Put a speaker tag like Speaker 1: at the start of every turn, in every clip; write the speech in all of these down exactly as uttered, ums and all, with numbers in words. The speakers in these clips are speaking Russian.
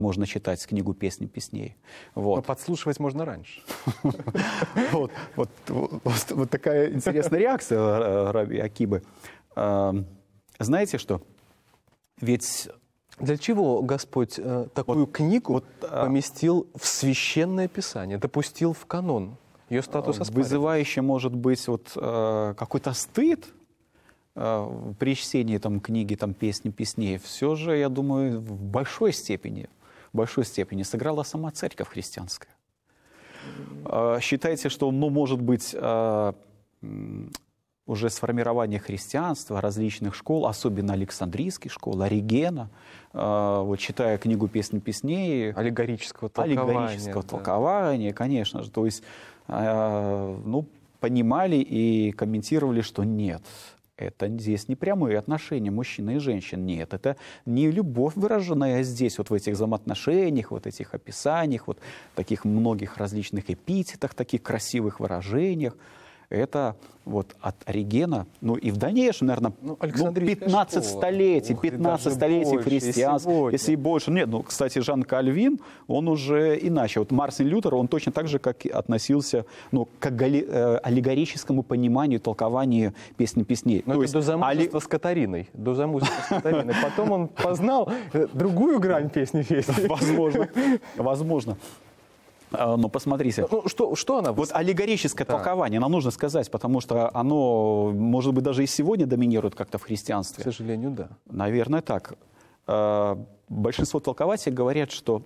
Speaker 1: можно читать книгу «Песни песней». Вот.
Speaker 2: Но подслушивать можно раньше.
Speaker 1: Вот, вот, вот, вот такая интересная реакция раби Акибы. Знаете что? Ведь...
Speaker 2: Для чего Господь э, такую вот, книгу вот, поместил в Священное Писание, допустил в канон? Ее статус оспаривается.
Speaker 1: Вызывающий, может быть, вот, э, какой-то стыд э, при чтении там, книги там, «Песни песней», все же, я думаю, в большой степени, в большой степени сыграла сама церковь христианская. Э, считайте, что, ну, может быть, э, уже сформирование христианства, различных школ, особенно Александрийской школы, Оригена, э, вот читая книгу «Песни песней»,
Speaker 2: аллегорического толкования,
Speaker 1: аллегорического
Speaker 2: да.
Speaker 1: толкования, конечно же, то есть, э, ну, понимали и комментировали, что нет, это здесь не прямые отношения мужчины и женщин, нет, это не любовь, выраженная здесь, вот в этих взаимоотношениях, вот этих описаниях, вот таких многих различных эпитетах, таких красивых выражениях. Это вот от Оригена, ну и в дальнейшем, наверное, ну, ну, пятнадцать столетий, пятнадцать столетий христианства, если, если и больше. Нет, ну, кстати, Жан Кальвин, он уже иначе. Вот Мартин Лютер, он точно так же, как и относился, ну, к аллегорическому пониманию, толкованию «Песни песней».
Speaker 2: Но
Speaker 1: То
Speaker 2: это
Speaker 1: есть,
Speaker 2: до замужества
Speaker 1: али...
Speaker 2: с Катариной, до замужества с Катариной. Потом он познал другую грань «Песни песней».
Speaker 1: Возможно, возможно. Ну, посмотрите.
Speaker 2: Ну, что, что она...
Speaker 1: Вот аллегорическое да. толкование, нам нужно сказать, потому что оно, может быть, даже и сегодня доминирует как-то в христианстве.
Speaker 2: К сожалению, да.
Speaker 1: Наверное, так. Большинство толкователей говорят, что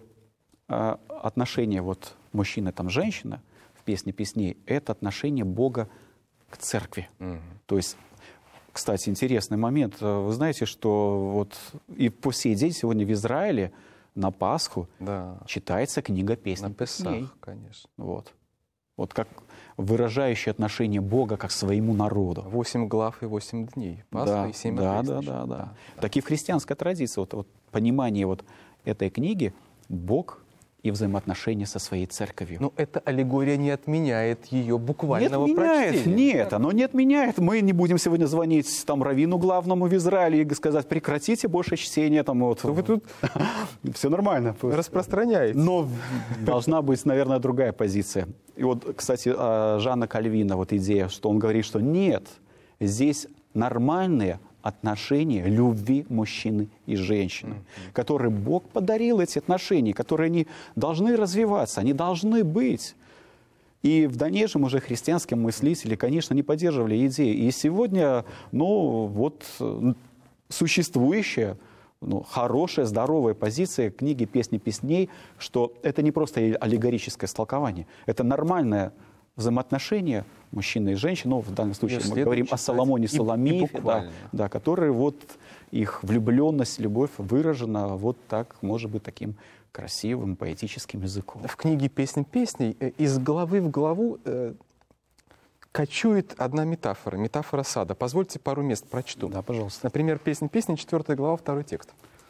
Speaker 1: отношение вот мужчины там женщины в «Песне песней» — это отношение Бога к церкви. Угу. То есть, кстати, интересный момент. Вы знаете, что вот и по сей день сегодня в Израиле на Пасху да. читается книга «Песни песней».
Speaker 2: Конечно.
Speaker 1: Вот. Вот как выражающее отношение Бога как своему народу.
Speaker 2: Восемь глав и восемь дней. Пасха
Speaker 1: да,
Speaker 2: и семь
Speaker 1: да, да, да, да, да. Так и в христианской традиции, вот, вот понимание вот этой книги, Бог и взаимоотношения со своей церковью.
Speaker 2: Но эта аллегория не отменяет ее буквального
Speaker 1: не отменяет,
Speaker 2: прочтения.
Speaker 1: Нет, оно не отменяет. Мы не будем сегодня звонить там раввину главному в Израиле и сказать: прекратите больше чтения. Там, вот.
Speaker 2: Вы тут
Speaker 1: все нормально.
Speaker 2: Распространяете.
Speaker 1: Но должна быть, наверное, другая позиция. И вот, кстати, Жана Кальвина, вот идея, что он говорит, что нет, здесь нормальные отношения любви мужчины и женщины, mm-hmm. которые Бог подарил, эти отношения, которые они должны развиваться, они должны быть. И в дальнейшем уже христианские мыслители, конечно, не поддерживали идеи. И сегодня, ну, вот существующая, ну, хорошая, здоровая позиция книги «Песни песней», что это не просто аллегорическое истолкование, это нормальное взаимоотношения мужчины и женщины, ну, в данном случае мы говорим о Соломоне Суламифе, да, да, которые вот их влюбленность, любовь выражена вот так, может быть, таким красивым поэтическим языком.
Speaker 2: В книге «Песни песней» из главы в главу э, кочует одна метафора, метафора сада. Позвольте пару мест прочту.
Speaker 1: Да, пожалуйста.
Speaker 2: Например, «Песни песней», четвёртая глава, второй текст.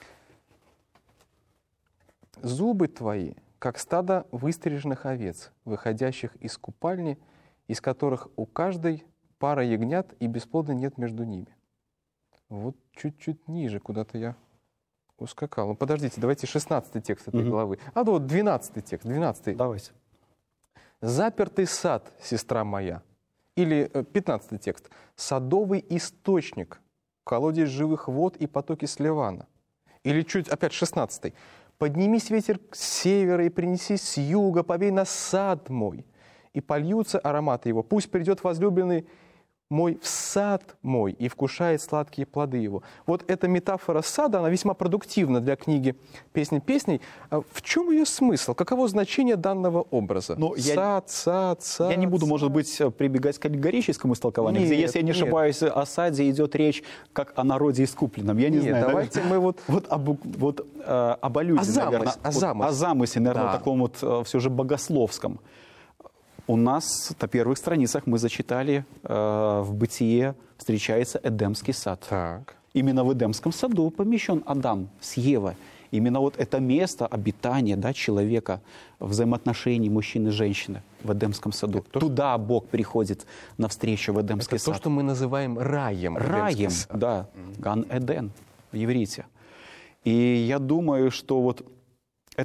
Speaker 2: «Зубы твои, как стадо выстриженных овец, выходящих из купальни, из которых у каждой пара ягнят, и бесплода нет между ними». Вот чуть-чуть ниже куда-то я ускакал. Ну, подождите, давайте шестнадцатый текст этой угу. главы. А, да, вот двенадцатый текст. двенадцатый.
Speaker 1: Давайте.
Speaker 2: «Запертый сад, сестра моя». Или пятнадцатый текст. «Садовый источник, колодец живых вод и потоки с Ливана». Или чуть, опять шестнадцатый. «Поднимись, ветер, с севера, и принеси с юга, побей на сад мой, и польются ароматы его. Пусть придет возлюбленный мой в сад мой и вкушает сладкие плоды его». Вот эта метафора сада, она весьма продуктивна для книги «Песни песней». В чем ее смысл? Каково значение данного образа?
Speaker 1: Ну,
Speaker 2: сад, я, сад, сад.
Speaker 1: Я не буду,
Speaker 2: сад.
Speaker 1: может быть, прибегать к аллегорическому истолкованию,
Speaker 2: нет,
Speaker 1: где, если я не
Speaker 2: нет.
Speaker 1: ошибаюсь, о саде идет речь как о народе искупленном. Я не
Speaker 2: нет,
Speaker 1: знаю.
Speaker 2: Давайте
Speaker 1: наверное,
Speaker 2: мы вот...
Speaker 1: Вот об, вот, э, об аллюзии,
Speaker 2: о замысле,
Speaker 1: наверное.
Speaker 2: О замысле,
Speaker 1: вот, о замысле наверное,
Speaker 2: да.
Speaker 1: таком вот э, все же богословском. У нас на первых страницах мы зачитали э, в «Бытие» встречается Эдемский сад.
Speaker 2: Так.
Speaker 1: Именно в Эдемском саду помещен Адам с Евой. Именно вот это место обитания, да, человека, взаимоотношений мужчины и женщины в Эдемском саду. Это Туда то, Бог приходит навстречу в Эдемский
Speaker 2: это
Speaker 1: сад.
Speaker 2: Это то, что мы называем раем.
Speaker 1: Раем, да. Mm-hmm. Ган-Эден в иврите. И я думаю, что вот